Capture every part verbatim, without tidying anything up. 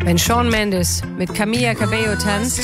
Wenn Shawn Mendes mit Camila Cabello tanzt,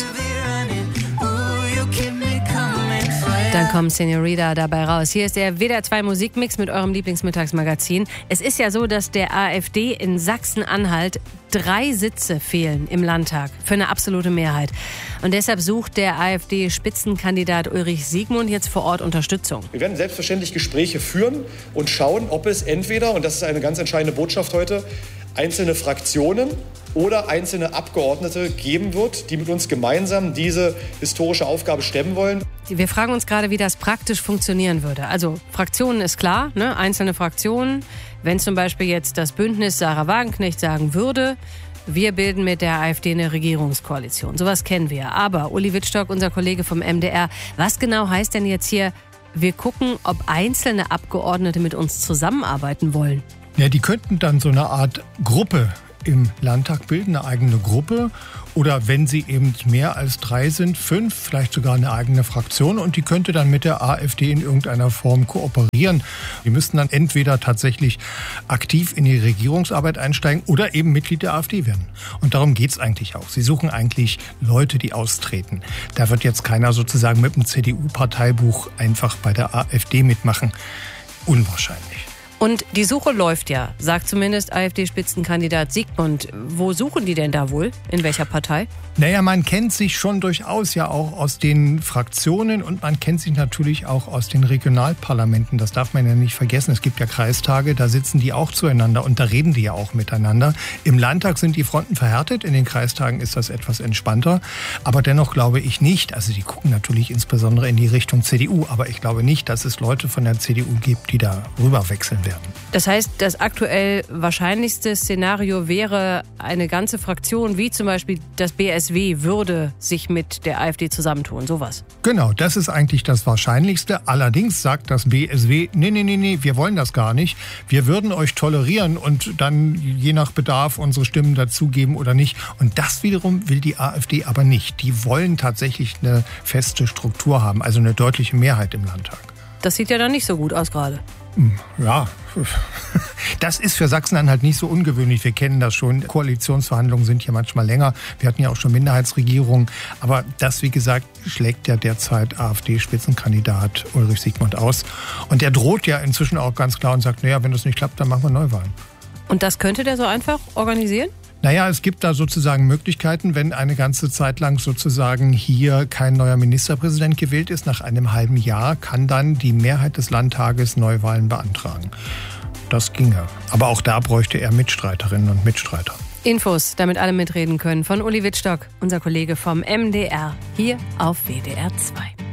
dann kommt Senorita dabei raus. Hier ist der W D R zwei Musikmix mit eurem Lieblingsmittagsmagazin. Es ist ja so, dass der AfD in Sachsen-Anhalt drei Sitze fehlen im Landtag für eine absolute Mehrheit. Und deshalb sucht der AfD-Spitzenkandidat Ulrich Siegmund jetzt vor Ort Unterstützung. Wir werden selbstverständlich Gespräche führen und schauen, ob es entweder, und das ist eine ganz entscheidende Botschaft heute, einzelne Fraktionen oder einzelne Abgeordnete geben wird, die mit uns gemeinsam diese historische Aufgabe stemmen wollen. Wir fragen uns gerade, wie das praktisch funktionieren würde. Also Fraktionen ist klar, ne? Einzelne Fraktionen. Wenn zum Beispiel jetzt das Bündnis Sarah Wagenknecht sagen würde, wir bilden mit der AfD eine Regierungskoalition. Sowas kennen wir. Aber Uli Wittstock, unser Kollege vom M D R, was genau heißt denn jetzt hier, wir gucken, ob einzelne Abgeordnete mit uns zusammenarbeiten wollen? Ja, die könnten dann so eine Art Gruppe im Landtag bilden, eine eigene Gruppe. Oder wenn sie eben mehr als drei sind, fünf, vielleicht sogar eine eigene Fraktion. Und die könnte dann mit der AfD in irgendeiner Form kooperieren. Die müssten dann entweder tatsächlich aktiv in die Regierungsarbeit einsteigen oder eben Mitglied der AfD werden. Und darum geht's eigentlich auch. Sie suchen eigentlich Leute, die austreten. Da wird jetzt keiner sozusagen mit dem C D U-Parteibuch einfach bei der AfD mitmachen. Unwahrscheinlich. Und die Suche läuft ja, sagt zumindest AfD-Spitzenkandidat Siegmund. Wo suchen die denn da wohl? In welcher Partei? Naja, man kennt sich schon durchaus ja auch aus den Fraktionen und man kennt sich natürlich auch aus den Regionalparlamenten. Das darf man ja nicht vergessen. Es gibt ja Kreistage, da sitzen die auch zueinander und da reden die ja auch miteinander. Im Landtag sind die Fronten verhärtet, in den Kreistagen ist das etwas entspannter. Aber dennoch glaube ich nicht, also die gucken natürlich insbesondere in die Richtung C D U, aber ich glaube nicht, dass es Leute von der C D U gibt, die da rüber wechseln werden. Das heißt, das aktuell wahrscheinlichste Szenario wäre, eine ganze Fraktion, wie zum Beispiel das B S W, würde sich mit der AfD zusammentun, sowas. Genau, das ist eigentlich das Wahrscheinlichste. Allerdings sagt das B S W, nee, nee, nee, nee, wir wollen das gar nicht. Wir würden euch tolerieren und dann je nach Bedarf unsere Stimmen dazugeben oder nicht. Und das wiederum will die AfD aber nicht. Die wollen tatsächlich eine feste Struktur haben, also eine deutliche Mehrheit im Landtag. Das sieht ja dann nicht so gut aus gerade. Ja, das ist für Sachsen-Anhalt nicht so ungewöhnlich. Wir kennen das schon. Koalitionsverhandlungen sind hier manchmal länger. Wir hatten ja auch schon Minderheitsregierungen. Aber das, wie gesagt, schlägt ja derzeit AfD-Spitzenkandidat Ulrich Siegmund aus. Und der droht ja inzwischen auch ganz klar und sagt, naja, wenn das nicht klappt, dann machen wir Neuwahlen. Und das könnte der so einfach organisieren? Naja, es gibt da sozusagen Möglichkeiten, wenn eine ganze Zeit lang sozusagen hier kein neuer Ministerpräsident gewählt ist. Nach einem halben Jahr kann dann die Mehrheit des Landtages Neuwahlen beantragen. Das ginge. Aber auch da bräuchte er Mitstreiterinnen und Mitstreiter. Infos, damit alle mitreden können, von Uli Wittstock, unser Kollege vom M D R, hier auf W D R zwei.